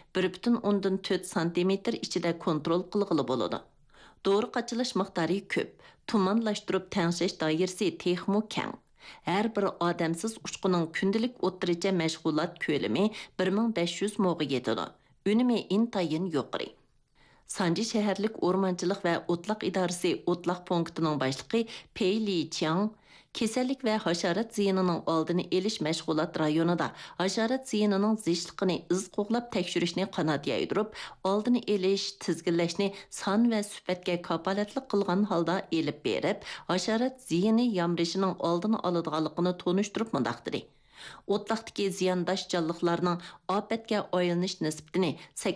1,4 sm ichida kontrol qilg'ili bo'ladi. Doğru qaçılış miqdori ko'p, tumanlashtirib tengshish doirasi texmo keng. Her bir odamsiz uçquning kundalik o'ttiricha mashg'ulot ko'lami 1500 mo'ga yetadi. Unumi intayin yuqori. Sanji shaharlik o'rmonchilik va o'tloq idorasi o'tloq punktining boshlig'i Pei Li Qiang kasallik va hasharot ziyinining oldini olish mashg'ulot rayonida hasharot ziyinining zishliqini iz qo'g'lab tekshirishni qanot yaydirib, oldini olish, tizginlashni son va sifatga kafolatli qilgan holda elib berib, hasharot ziyini yamrishining oldini oladiganligini tonishtirib mundaqdir. O'tloqdagi ziyandash jonliqlarning ofatga oylanish nisbatini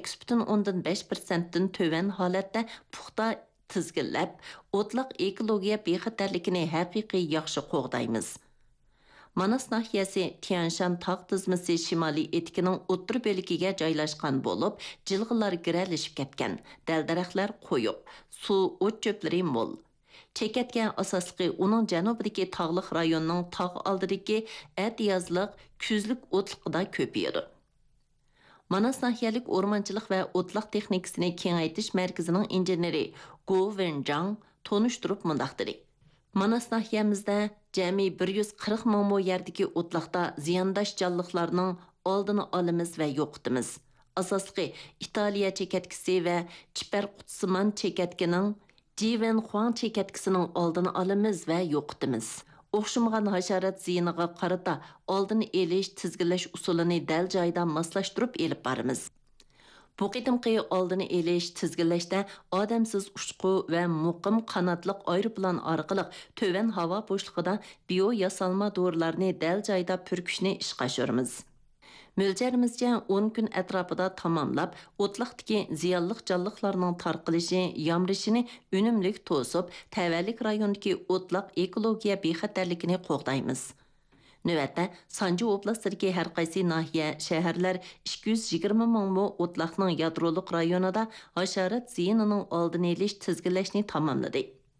8,5% dan töven holatda puxta tizginlab, o'tloq ekologiya bexatarligini haqiqiy yaxshi qo'g'daymiz. Manas nahiyasi Tianshan tog' tizmasi shimoliy etikining o'ttir bo'ligiga joylashgan bo'lib, jilg'alar giralishib ketgan, dal-daraxtlar qo'yib, suv o't cho'plari mo'l. Chekatgan asosli uning janubidagi tog'liq rayonning tog' oldidagi at-yozliq, kuzlik o'tliqida ko'payadi. Manas nahiyalik o'rmonchilik va o'tloq texnikasini kengaytirish markazining injeneri Gu Wenjang tonishtirib mundaqdir. Manas nahiyamizda jami 140 ming mo yerdagi o'tloqda ziyandash jonliqlarning oldini olamiz va yo'qitimiz. Asosli Italiya chekatkisi va Chipar qutisiman chekatkining Jiven Huang chekatkisining oldini olamiz va yo'qitimiz. O'xshamagan hasharot ziyiniga qarata oldini elish, tizginlash usulini dal joyda moslashtirib elib boramiz. Bu qitimqi oldini elish, tizginlashda odamsiz uçqu va muqim qanotliq aeroplan orqali töven havo bo'shlig'ida bio yasalma dorilarni dal joyda purkishni ishga oshiramiz. Mo'ljarimizcha 10 kun atrofida tamomlab, o'tloqdagi ziyonli jonliqlarning tarqalishi, yamrishini unumlik to'sib, tavallik rayondagi o'tloq ekologiya bexatarligini qo'g'daymiz. Növətdə Sanji oblastidagi har qaysi nahiya, shaharlar 220 ming mo o'tloqning yadroliq rayonida hasharot ziyinining oldini olish, tizginlashni tamomladi.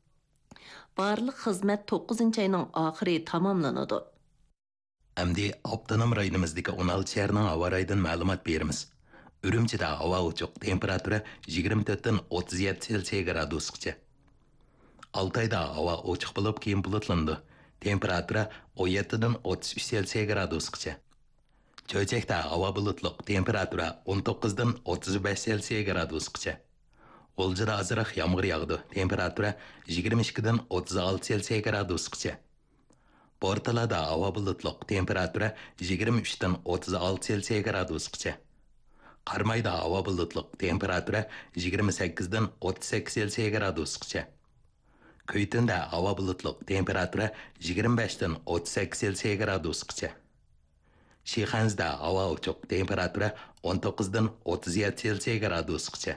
Barliq xizmat 9-oyning oxiri tamomlanadi. Әмді Avtonom rayonimizdagi 16 shaharning havo rayidan ma'lumot beramiz. Urumchida havo ochiq, temperatura 24 dan 37 selsiy gradusgacha. Altayda havo ochiq bo'lib, keyin bulutlandi. Temperatura 17 dan 33 selsiy gradusgacha. Cho'chakda havo bulutliq, temperatura 19 dan 35 selsiy gradusgacha. O'ljida azroq yomg'ir yog'di, temperatura 22 dan 36 selsiy gradusgacha. Portalada havo bulutliq, temperatura 23 dan 36 selsiy gradusgacha. Qarmayda havo bulutliq, temperatura 28 dan 38 selsiy gradusgacha. Köytünde hava bulutluq, temperatura 25 dan 38 selsiy gradusgacha. Shixanzda hava ochiq, temperatura 19 dan 37 selsiy gradusgacha.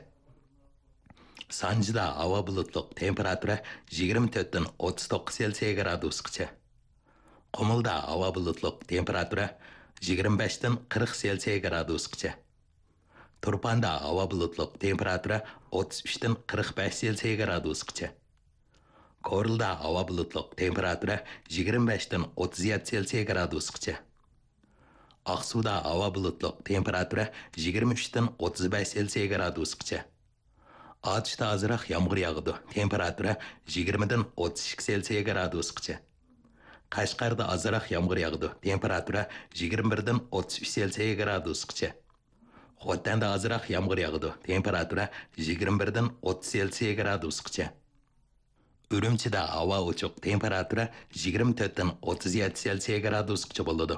Sanjida hava bulutluq, temperatura 24 dan 39 selsiy gradusgacha. Qumulda hava bulutluq, temperatura 25 dan 40 selsiy gradusgacha. Turpanda hava bulutluq, temperatura 33 dan 45 selsiy gradusgacha. Korilda hava bulutluq, temperatura 25 dan 37 selsiy gradusgacha. Aqsuda hava bulutluq, temperatura 23 dan 35 selsiy gradusgacha. Atishda azroq yomg'ir yog'di, temperatura 20 dan 32 selsiy gradusgacha. Qashqarda azroq yomg'ir yog'di, temperatura 21 dan 33 selsiy gradusgacha. Xotanda azroq yomg'ir yog'di, temperatura 21 dan 30 selsiy gradusgacha. Urumchida havo ochiq, temperatura 24 dan 37 selsiy gradusgacha bo'ladi.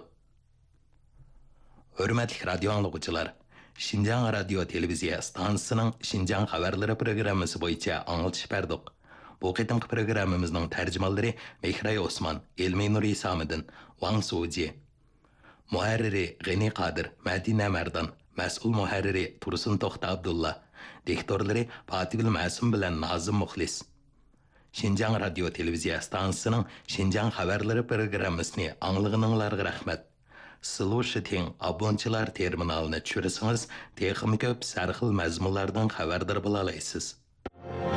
Hurmatli radio anglovchilar, Şinjan radio televiziya stansiyasining Şinjan xabarlari programmasi bo'yicha anglitish berdik. Bu qitimqi programmamizning tarjimonlari Mehray Osman, Elmay Nur Isamidin, Wang Suji. Muharriri G'ani Qodir, Madina Mardan, mas'ul muharriri Tursun To'xta Abdulla, diktorlari Fatigul Ma'sum bilan Nazim Muxlis. Şinjan radio televiziya stansiyasining Şinjan xabarlari programmasini anglag'ininglarga rahmat. Слушатин abonchilar terminalini tushirsangiz, texnik ko'p sarxil mazmunlardan xabardor bo'la olasiz.